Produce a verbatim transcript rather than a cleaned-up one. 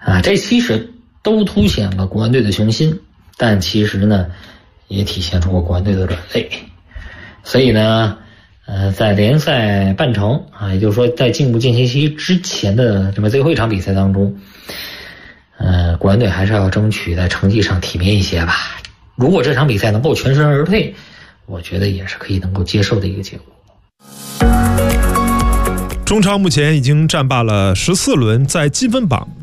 啊，这其实都凸显了国安队的雄心，但其实呢，也体现出过国安队的软肋。所以呢，呃，在联赛半程啊，也就是说在进入间歇期之前的这么最后一场比赛当中，呃，国安队还是要争取在成绩上体面一些吧。如果这场比赛能够全身而退，我觉得也是可以能够接受的一个结果。 中超目前已经战罢了十四轮，在积分榜